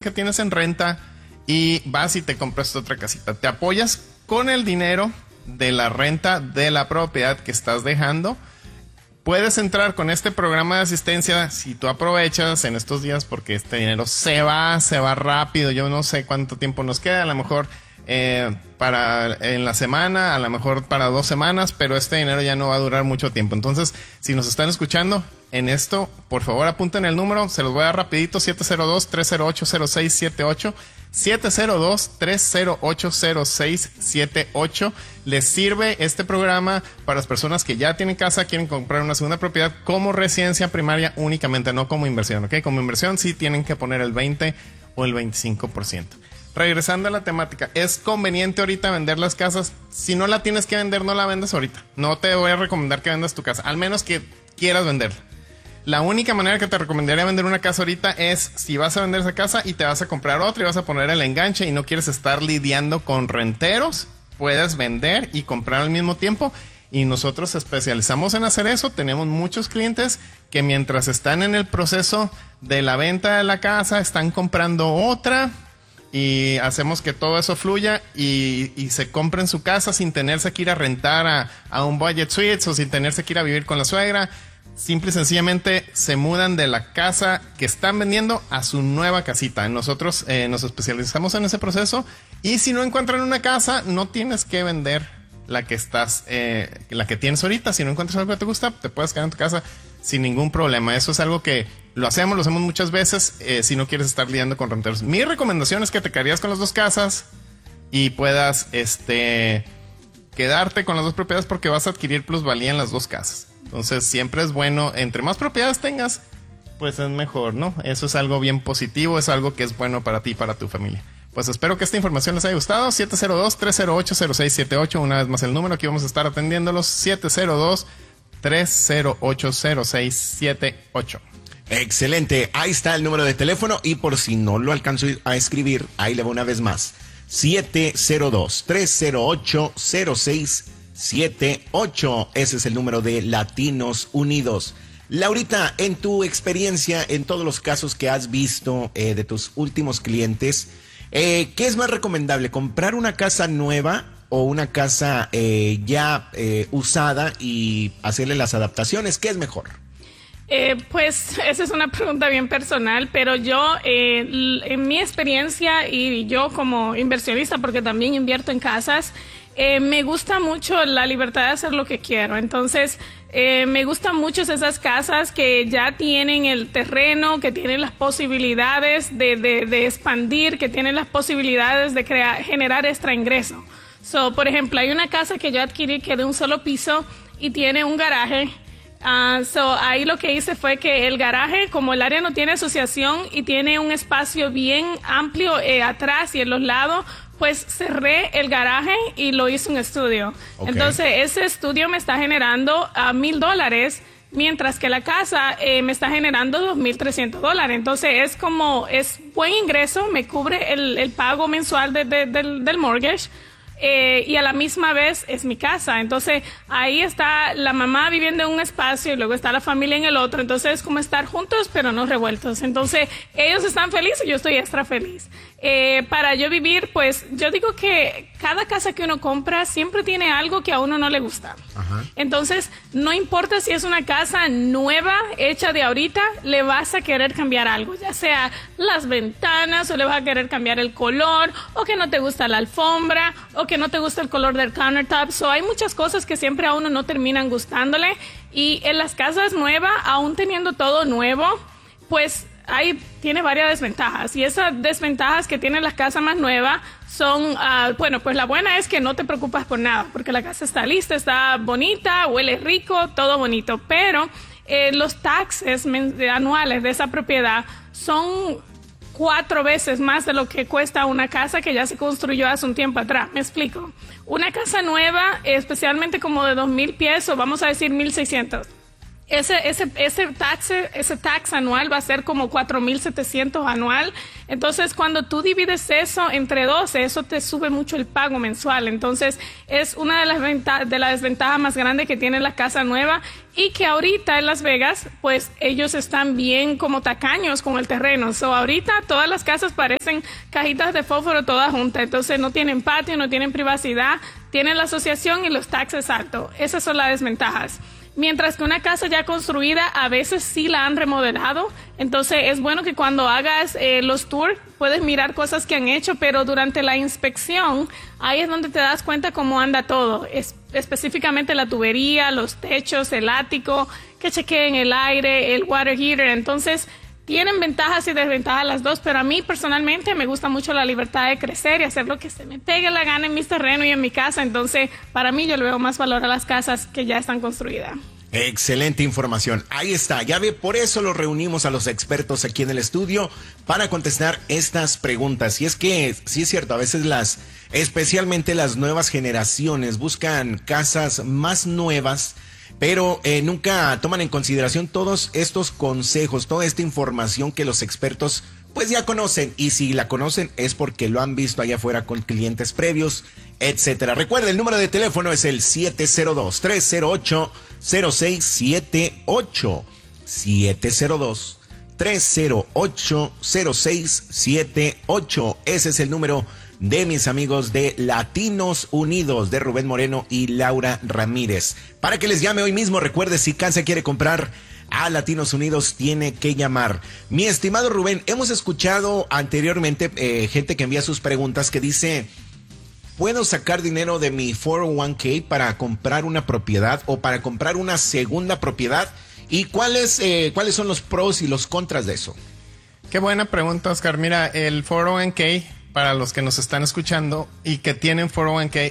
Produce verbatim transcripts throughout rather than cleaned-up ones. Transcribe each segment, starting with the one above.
que tienes en renta y vas y te compras otra casita. Te apoyas con el dinero de la renta de la propiedad que estás dejando. Puedes entrar con este programa de asistencia si tú aprovechas en estos días, porque este dinero se va, se va rápido. Yo no sé cuánto tiempo nos queda, a lo mejor eh, para en la semana, a lo mejor para dos semanas, pero este dinero ya no va a durar mucho tiempo. Entonces, si nos están escuchando en esto, por favor apunten el número, se los voy a dar rapidito: siete cero dos, tres cero ocho, cero seis siete ocho. siete cero dos, tres cero ocho, cero seis siete ocho. Les sirve este programa para las personas que ya tienen casa, quieren comprar una segunda propiedad como residencia primaria únicamente, no como inversión, ¿ok? Como inversión sí tienen que poner el veinte o el veinticinco por ciento. Regresando a la temática, ¿es conveniente ahorita vender las casas? Si no la tienes que vender, no la vendas ahorita. No te voy a recomendar que vendas tu casa, al menos que quieras venderla. La única manera que te recomendaría vender una casa ahorita es si vas a vender esa casa y te vas a comprar otra y vas a poner el enganche y no quieres estar lidiando con renteros, puedes vender y comprar al mismo tiempo. Y nosotros especializamos en hacer eso. Tenemos muchos clientes que mientras están en el proceso de la venta de la casa, están comprando otra y hacemos que todo eso fluya y, y se compren su casa sin tenerse que ir a rentar a, a un budget suites o sin tenerse que ir a vivir con la suegra. Simple y sencillamente se mudan de la casa que están vendiendo a su nueva casita. Nosotros eh, nos especializamos en ese proceso. Y si no encuentran una casa, no tienes que vender la que estás, eh, la que tienes ahorita. Si no encuentras algo que te gusta, te puedes quedar en tu casa sin ningún problema. Eso es algo que lo hacemos, lo hacemos muchas veces eh, si no quieres estar lidiando con renteros. Mi recomendación es que te quedarías con las dos casas y puedas este, quedarte con las dos propiedades, porque vas a adquirir plusvalía en las dos casas. Entonces siempre es bueno, entre más propiedades tengas, pues es mejor, ¿no? Eso es algo bien positivo, es algo que es bueno para ti y para tu familia. Pues espero que esta información les haya gustado. siete cero dos, tres cero ocho, cero seis siete ocho, una vez más el número, aquí vamos a estar atendiéndolos. siete cero dos, tres cero ocho, cero seis siete ocho. Excelente, ahí está el número de teléfono y por si no lo alcanzo a escribir, ahí le va una vez más. siete cero dos, tres cero ocho, cero seis siete ocho, ese es el número de Latinos Unidos. Laurita, en tu experiencia, en todos los casos que has visto eh, de tus últimos clientes, eh, ¿qué es más recomendable? ¿Comprar una casa nueva o una casa eh, ya eh, usada y hacerle las adaptaciones? ¿Qué es mejor? Eh, pues esa es una pregunta bien personal, pero yo eh, en mi experiencia y yo como inversionista, porque también invierto en casas, eh, me gusta mucho la libertad de hacer lo que quiero. Entonces eh, me gustan mucho esas casas que ya tienen el terreno, que tienen las posibilidades de, de, de expandir, que tienen las posibilidades de crear, generar extra ingreso. So, por ejemplo, hay una casa que yo adquirí que es de un solo piso y tiene un garaje. Uh, so, ahí lo que hice fue que el garaje, como el área no tiene asociación y tiene un espacio bien amplio eh, atrás y en los lados, pues cerré el garaje y lo hice un estudio. Okay. Entonces ese estudio me está generando a mil dólares, mientras que la casa eh, me está generando dos mil trescientos dólares. Entonces es como, es buen ingreso, me cubre el, el pago mensual de, de, del, del mortgage. Eh, y a la misma vez es mi casa. Entonces ahí está la mamá viviendo en un espacio y luego está la familia en el otro. Entonces es como estar juntos pero no revueltos. Entonces ellos están felices y yo estoy extra feliz. Eh, para yo vivir, pues yo digo que cada casa que uno compra siempre tiene algo que a uno no le gusta. Ajá. Entonces no importa si es una casa nueva, hecha de ahorita, le vas a querer cambiar algo, ya sea las ventanas o le vas a querer cambiar el color, o que no te gusta la alfombra, o que no te gusta el color del countertop. So hay muchas cosas que siempre a uno no terminan gustándole, y en las casas nuevas, aún teniendo todo nuevo, pues hay, tiene varias desventajas, y esas desventajas que tienen las casas más nuevas son, uh, bueno, pues la buena es que no te preocupas por nada, porque la casa está lista, está bonita, huele rico, todo bonito, pero eh, los taxes anuales de esa propiedad son cuatro veces más de lo que cuesta una casa que ya se construyó hace un tiempo atrás. Me explico. Una casa nueva, especialmente como de dos mil pies, o vamos a decir mil seiscientos, ese, ese, ese tax, ese tax anual va a ser como cuatro mil setecientos anual. Entonces, cuando tú divides eso entre doce, eso te sube mucho el pago mensual. Entonces, es una de las venta- de las desventajas más grandes que tiene la casa nueva, y que ahorita en Las Vegas, pues ellos están bien como tacaños con el terreno. So, ahorita todas las casas parecen cajitas de fósforo todas juntas. Entonces, no tienen patio, no tienen privacidad, tienen la asociación y los taxes altos. Esas son las desventajas. Mientras que una casa ya construida, a veces sí la han remodelado. Entonces es bueno que cuando hagas eh, los tours puedes mirar cosas que han hecho, pero durante la inspección ahí es donde te das cuenta cómo anda todo. Es, específicamente la tubería, los techos, el ático, que chequeen el aire, el water heater. Entonces tienen ventajas y desventajas las dos, pero a mí personalmente me gusta mucho la libertad de crecer y hacer lo que se me pegue la gana en mis terrenos y en mi casa. Entonces, para mí yo le veo más valor a las casas que ya están construidas. Excelente información. Ahí está. Ya ve, por eso los reunimos a los expertos aquí en el estudio para contestar estas preguntas. Y es que, sí es cierto, a veces las, especialmente las nuevas generaciones buscan casas más nuevas, pero eh, nunca toman en consideración todos estos consejos, toda esta información que los expertos pues ya conocen, y si la conocen es porque lo han visto allá afuera con clientes previos, etcétera. Recuerda, el número de teléfono es el siete cero dos, tres cero ocho, cero seis siete ocho, siete cero dos, tres cero ocho, cero seis siete ocho. Ese es el número de mis amigos de Latinos Unidos, de Rubén Moreno y Laura Ramírez. Para que les llame hoy mismo, recuerde, si Kansas quiere comprar a Latinos Unidos, tiene que llamar. Mi estimado Rubén, hemos escuchado anteriormente eh, gente que envía sus preguntas que dice: ¿puedo sacar dinero de mi cuatro oh uno k para comprar una propiedad o para comprar una segunda propiedad? ¿Y cuáles, eh, cuáles son los pros y los contras de eso? Qué buena pregunta, Oscar. Mira, el cuatro oh uno k, para los que nos están escuchando y que tienen cuatro oh uno k,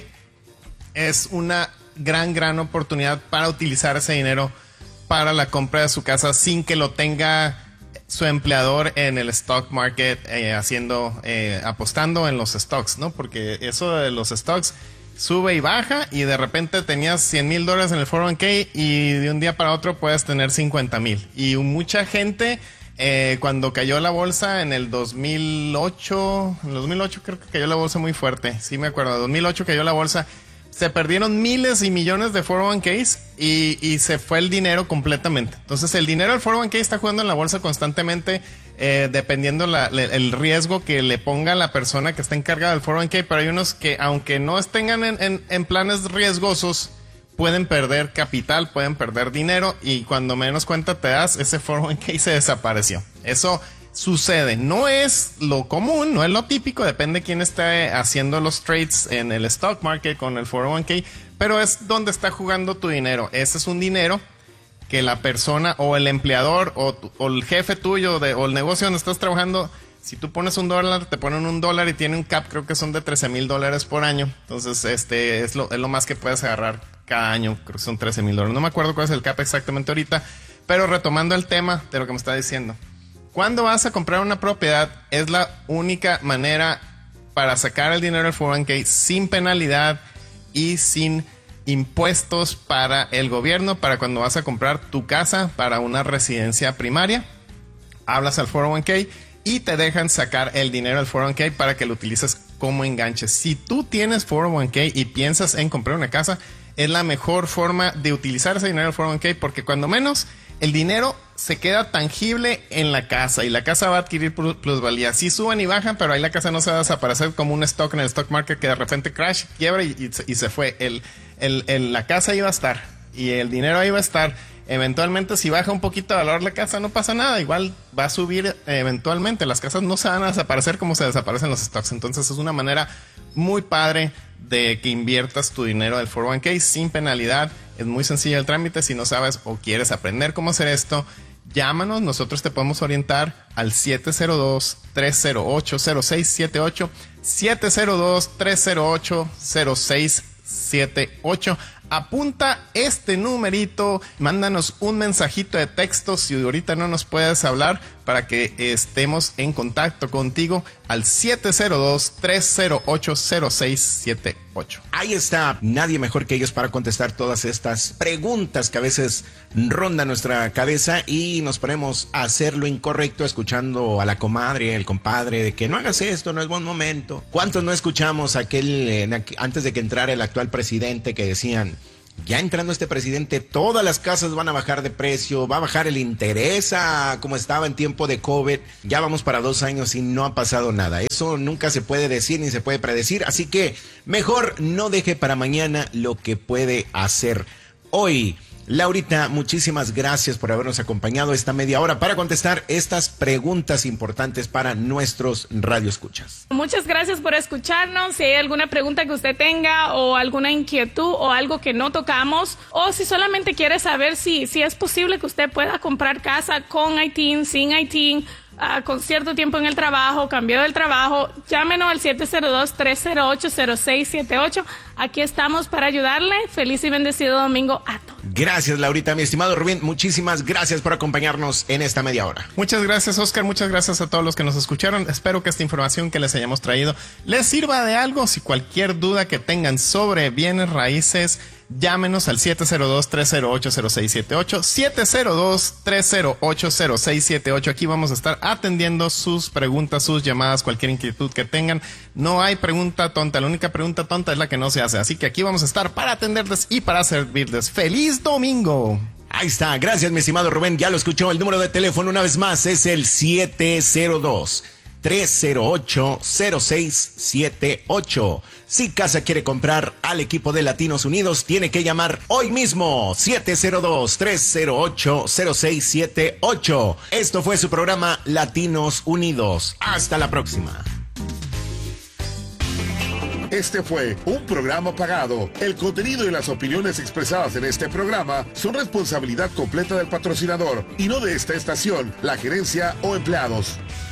es una gran, gran oportunidad para utilizar ese dinero para la compra de su casa sin que lo tenga su empleador en el stock market, eh, haciendo, eh, apostando en los stocks, ¿no? Porque eso de los stocks sube y baja, y de repente tenías cien mil dólares en el cuatro oh uno k y de un día para otro puedes tener cincuenta mil. Y mucha gente, eh, cuando cayó la bolsa en el dos mil ocho, en el dos mil ocho creo que cayó la bolsa muy fuerte, sí me acuerdo, en dos mil ocho cayó la bolsa, se perdieron miles y millones de cuatro oh uno k's y, y se fue el dinero completamente. Entonces el dinero del cuatro oh uno k está jugando en la bolsa constantemente, eh, dependiendo la, le, el riesgo que le ponga la persona que está encargada del cuatro oh uno k, pero hay unos que, aunque no estén en, en, en planes riesgosos, pueden perder capital, pueden perder dinero, y cuando menos cuenta te das, ese cuatro oh uno k se desapareció. Eso sucede, no es lo común, no es lo típico, depende de quién esté haciendo los trades en el stock market con el cuatro oh uno k, pero es donde está jugando tu dinero. Ese es un dinero que la persona o el empleador o, tu, o el jefe tuyo de, o el negocio donde estás trabajando, si tú pones un dólar, te ponen un dólar y tiene un cap, creo que son de trece mil dólares por año. Entonces este es lo, es lo más que puedes agarrar cada año, creo que son trece mil dólares. No me acuerdo cuál es el cap exactamente ahorita, pero retomando el tema de lo que me está diciendo. Cuando vas a comprar una propiedad, es la única manera para sacar el dinero del cuatro oh uno k sin penalidad y sin impuestos para el gobierno, para cuando vas a comprar tu casa para una residencia primaria. Hablas al cuatro oh uno k y te dejan sacar el dinero del cuatro oh uno k para que lo utilices como enganche. Si tú tienes cuatro oh uno k y piensas en comprar una casa, es la mejor forma de utilizar ese dinero del cuatro oh uno k, porque cuando menos el dinero se queda tangible en la casa y la casa va a adquirir plusvalía. Sí suben y bajan, pero ahí la casa no se va a desaparecer como un stock en el stock market que de repente crash, quiebra y, y, se, y se fue. El, el, el, la casa iba a estar y el dinero ahí va a estar. Eventualmente, si baja un poquito de valor la casa, no pasa nada, igual va a subir eventualmente. Las casas no se van a desaparecer como se desaparecen los stocks. Entonces es una manera muy padre de que inviertas tu dinero del cuatro oh uno k sin penalidad. Es muy sencillo el trámite. Si no sabes o quieres aprender cómo hacer esto, llámanos, nosotros te podemos orientar al siete cero dos, tres cero ocho, cero seis siete ocho, siete cero dos, tres cero ocho, cero seis siete ocho. Apunta este numerito, mándanos un mensajito de texto si ahorita no nos puedes hablar, para que estemos en contacto contigo al siete cero dos, tres cero ocho, cero seis siete ocho. Ahí está, nadie mejor que ellos para contestar todas estas preguntas que a veces rondan nuestra cabeza y nos ponemos a hacer lo incorrecto escuchando a la comadre, el compadre, de que no hagas esto, no es buen momento. ¿Cuántos no escuchamos aquel, eh, antes de que entrara el actual presidente, que decían, ya entrando este presidente, todas las casas van a bajar de precio, va a bajar el interés a como estaba en tiempo de COVID? Ya vamos para dos años y no ha pasado nada. Eso nunca se puede decir ni se puede predecir, así que mejor no deje para mañana lo que puede hacer hoy. Laurita, muchísimas gracias por habernos acompañado esta media hora para contestar estas preguntas importantes para nuestros radioescuchas. Muchas gracias por escucharnos. Si hay alguna pregunta que usted tenga o alguna inquietud o algo que no tocamos, o si solamente quiere saber si, si es posible que usted pueda comprar casa con I T I N, sin I T I N, Uh, con cierto tiempo en el trabajo, cambiado del trabajo, llámenos al siete cero dos, tres cero ocho, cero seis siete ocho. Aquí estamos para ayudarle. Feliz y bendecido domingo a todos. Gracias, Laurita. Mi estimado Rubén, muchísimas gracias por acompañarnos en esta media hora. Muchas gracias, Oscar. Muchas gracias a todos los que nos escucharon. Espero que esta información que les hayamos traído les sirva de algo. Si cualquier duda que tengan sobre bienes raíces, llámenos al siete cero dos, tres cero ocho, cero seis siete ocho, siete cero dos, tres cero ocho, cero seis siete ocho. Aquí vamos a estar atendiendo sus preguntas, sus llamadas, cualquier inquietud que tengan. No hay pregunta tonta, la única pregunta tonta es la que no se hace. Así que aquí vamos a estar para atenderles y para servirles. ¡Feliz domingo! Ahí está, gracias mi estimado Rubén, ya lo escuchó. El número de teléfono una vez más es el siete cero dos, tres cero ocho, cero seis siete ocho. Si casa quiere comprar al equipo de Latinos Unidos, tiene que llamar hoy mismo, siete cero dos, tres cero ocho, cero seis siete ocho. Esto fue su programa Latinos Unidos. Hasta la próxima. Este fue un programa pagado. El contenido y las opiniones expresadas en este programa son responsabilidad completa del patrocinador y no de esta estación, la gerencia o empleados.